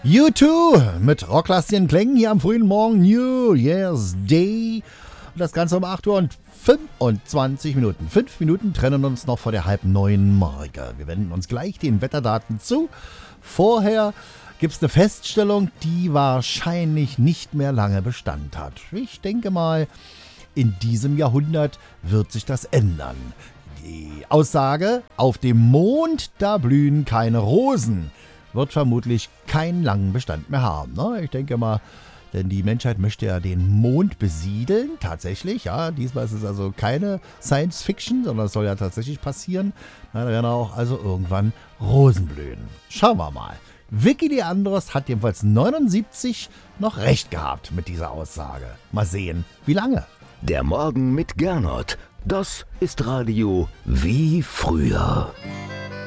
U2 mit rocklastigen Klängen hier am frühen Morgen, New Year's Day. Und das Ganze um 8 Uhr und 25 Minuten. 5 Minuten trennen uns noch vor der halb 9 Marke. Wir wenden uns gleich den Wetterdaten zu. Vorher gibt es eine Feststellung, die wahrscheinlich nicht mehr lange Bestand hat. Ich denke mal, in diesem Jahrhundert wird sich das ändern. Die Aussage, auf dem Mond, da blühen keine Rosen, wird vermutlich keinen langen Bestand mehr haben. Ne? Ich denke mal, denn die Menschheit möchte ja den Mond besiedeln, tatsächlich. Ja, diesmal ist es also keine Science-Fiction, sondern es soll ja tatsächlich passieren. Da werden auch also irgendwann Rosen blühen. Schauen wir mal. Vicky Leandros hat jedenfalls 79 noch recht gehabt mit dieser Aussage. Mal sehen, wie lange. Der Morgen mit Gernot. Das ist Radio wie früher.